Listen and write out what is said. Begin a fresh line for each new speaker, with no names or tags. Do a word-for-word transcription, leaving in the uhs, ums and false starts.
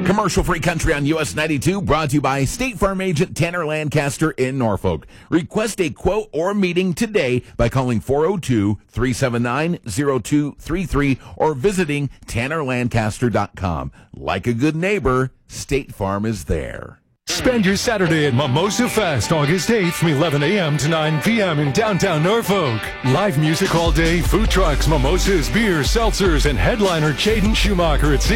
Commercial-free country on U S ninety-two, brought to you by State Farm agent Tanner Lancaster in Norfolk. Request a quote or meeting today by calling four oh two, three seven nine, oh two three three or visiting tanner lancaster dot com. Like a good neighbor, State Farm is there.
Spend your Saturday at Mimosa Fest, August eighth from eleven a.m. to nine p.m. in downtown Norfolk. Live music all day, food trucks, mimosas, beers, seltzers, and headliner Jaden Schumacher at six